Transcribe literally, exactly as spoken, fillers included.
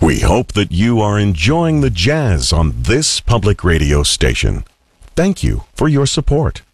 We hope that you are enjoying the jazz on this public radio station. Thank you for your support.